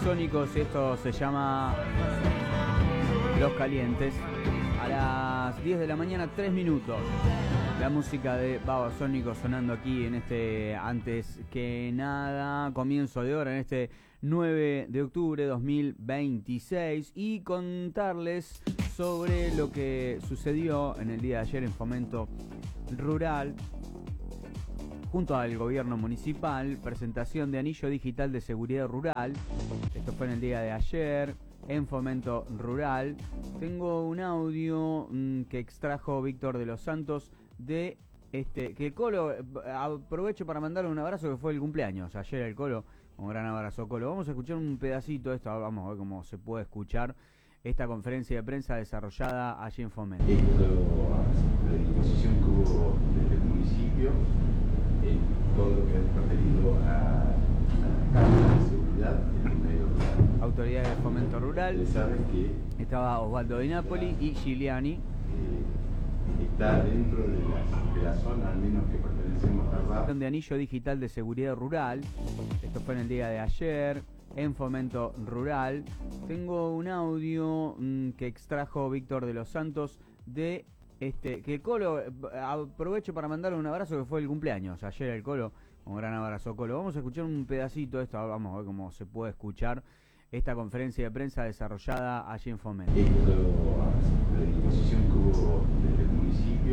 Babasónicos, esto se llama Los Calientes. A las 10 de la mañana, 3 minutos. La música de Babasónicos sonando aquí en este, antes que nada, comienzo de hora, en este 9 de octubre de 2026. Y contarles sobre lo que sucedió en el día de ayer en Fomento Rural. Junto al gobierno municipal, presentación de anillo digital de seguridad rural. Esto fue en el día de ayer, en Fomento Rural. Tengo un audio que extrajo Víctor de los Santos de que el Colo, aprovecho para mandarle un abrazo, que fue el cumpleaños ayer el Colo. Un gran abrazo, Colo. Vamos a escuchar un pedacito de esto, vamos a ver cómo se puede escuchar esta conferencia de prensa desarrollada allí en Fomento. La disposición que hubo desde el municipio, todo lo que es referido a la cámara de seguridad en el medio rural. Autoridades de Fomento Rural. Sabes que estaba Osvaldo Di Napoli y Giuliani. Está dentro de la zona, al menos que pertenecemos a RAP. De anillo digital de seguridad rural. Esto fue en el día de ayer, en Fomento Rural. Tengo un audio que extrajo Víctor de los Santos de que el Colo, aprovecho para mandarle un abrazo, que fue el cumpleaños ayer el Colo. Un gran abrazo, Colo. Vamos a escuchar un pedacito de esto, vamos a ver cómo se puede escuchar esta conferencia de prensa desarrollada allí en Fomento. La disposición que hubo desde el municipio,